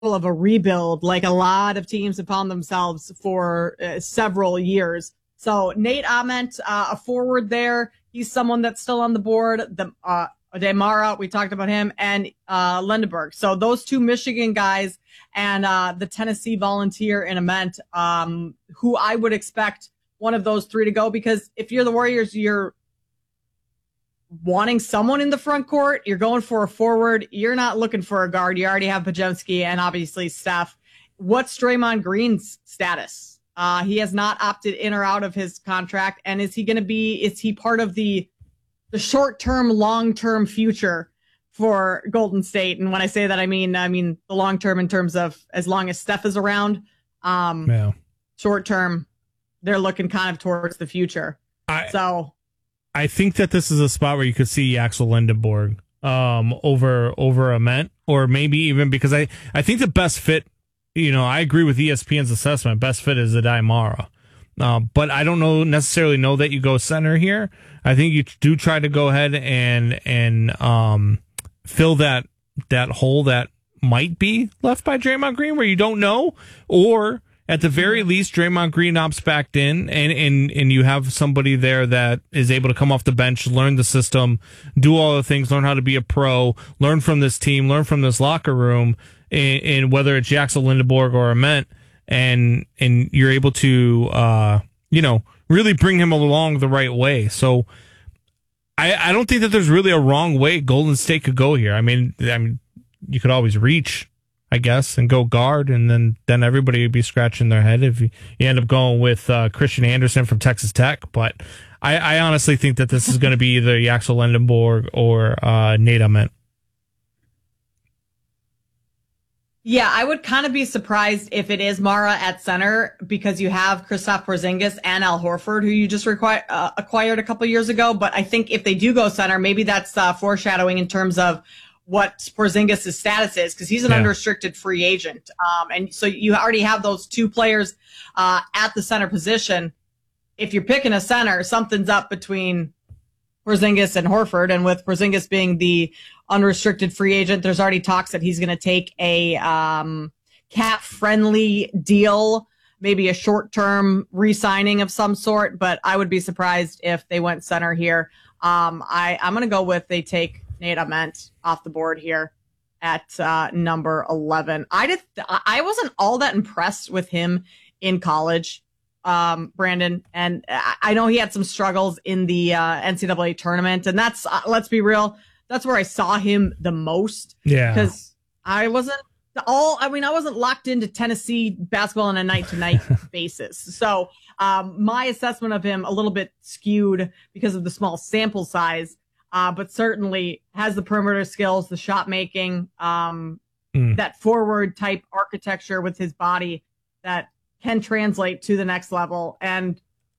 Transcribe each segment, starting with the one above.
of a rebuild, like a lot of teams have found themselves for several years. So Nate Ament, a forward there. He's someone that's still on the board. The Demara, we talked about him, and Lindenberg. So those two Michigan guys and the Tennessee Volunteer in Ament, who I would expect one of those three to go, because if you're the Warriors, you're wanting someone in the front court. You're going for a forward. You're not looking for a guard. You already have Podziemski and obviously Steph. What's Draymond Green's status? He has not opted in or out of his contract. And is he part of the short-term, long-term future for Golden State? And when I say that, I mean the long-term in terms of as long as Steph is around. Short-term, they're looking kind of towards the future. I think that this is a spot where you could see Axel Lindenborg over Ament, or maybe even because I think the best fit, I agree with ESPN's assessment. Best fit is Aday Mara. But I don't necessarily know that you go center here. I think you do try to go ahead and fill that hole that might be left by Draymond Green, where you don't know, or at the very least, Draymond Green opts back in, and you have somebody there that is able to come off the bench, learn the system, do all the things, learn how to be a pro, learn from this team, learn from this locker room, and whether it's Axel Lindenborg or Ament, and you're able to, really bring him along the right way. So I don't think that there's really a wrong way Golden State could go here. I mean, you could always reach, I guess, and go guard, and then everybody would be scratching their head if you end up going with Christian Anderson from Texas Tech. But I honestly think that this is going to be either Axel Lindenborg or Nate Ament. Yeah, I would kind of be surprised if it is Mara at center, because you have Kristaps Porzingis and Al Horford, who you just acquired a couple years ago. But I think if they do go center, maybe that's foreshadowing in terms of what Porzingis' status is, because he's an unrestricted free agent. And so you already have those two players at the center position. If you're picking a center, something's up between Porzingis and Horford. And with Porzingis being the unrestricted free agent, there's already talks that he's going to take a cap-friendly deal, maybe a short-term re-signing of some sort. But I would be surprised if they went center here. I'm going to go with they take Nate Ament off the board here at number 11. I wasn't all that impressed with him in college, Brandon, and I know he had some struggles in the NCAA tournament, and that's let's be real, that's where I saw him the most. Yeah, because I wasn't locked into Tennessee basketball on a night-to-night basis. So my assessment of him a little bit skewed because of the small sample size. But certainly has the perimeter skills, the shot making, that forward type architecture with his body that can translate to the next level. And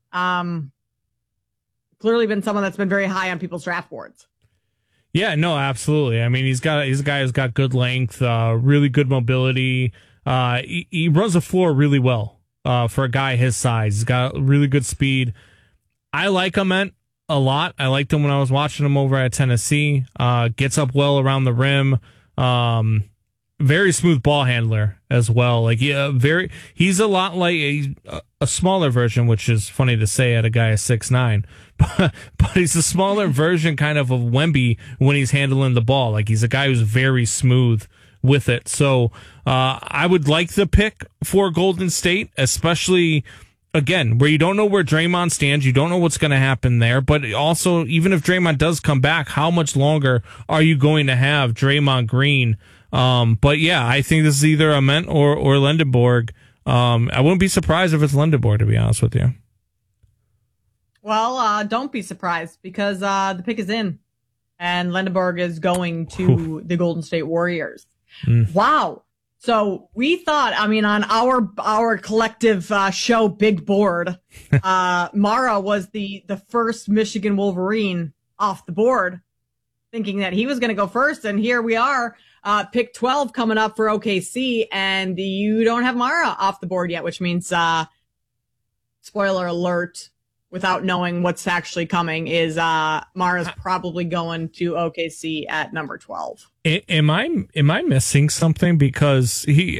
clearly been someone that's been very high on people's draft boards. Yeah, no, absolutely. I mean, he's a guy who's got good length, really good mobility. He runs the floor really well for a guy his size. He's got really good speed. I like Ament a lot. I liked him when I was watching him over at Tennessee. Gets up well around the rim. Very smooth ball handler as well. He's a lot like a smaller version, which is funny to say at a guy of 6'9", but he's a smaller version kind of Wemby when he's handling the ball. Like, he's a guy who's very smooth with it. So I would like the pick for Golden State, especially, again, where you don't know where Draymond stands. You don't know what's going to happen there. But also, even if Draymond does come back, how much longer are you going to have Draymond Green? But yeah, I think this is either Ament or Lindenborg. I wouldn't be surprised if it's Lindenborg, to be honest with you. Well, don't be surprised, because the pick is in, and Lindenborg is going to the Golden State Warriors. Wow. So we thought, on our collective show, Big Board, Mara was the first Michigan Wolverine off the board, thinking that he was going to go first. And here we are, pick 12 coming up for OKC, and you don't have Mara off the board yet, which means, spoiler alert, without knowing what's actually coming is Mara's probably going to OKC at number 12. Am I missing something? Because